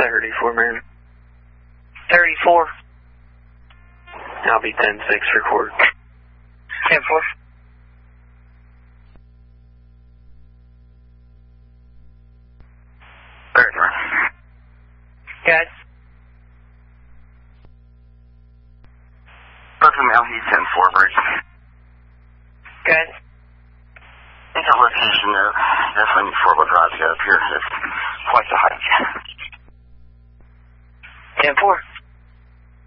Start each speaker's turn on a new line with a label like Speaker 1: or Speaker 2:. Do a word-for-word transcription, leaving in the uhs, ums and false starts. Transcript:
Speaker 1: thirty-four, man.
Speaker 2: thirty-four.
Speaker 1: I'll be ten six record.
Speaker 2: ten four.
Speaker 3: thirty-four.
Speaker 2: Guys.
Speaker 3: Perfect mail, he's ten four, bridge.
Speaker 2: Guys.
Speaker 3: I think the location of definitely need four-wheel drive to get up here. It's quite the hike.
Speaker 2: ten four.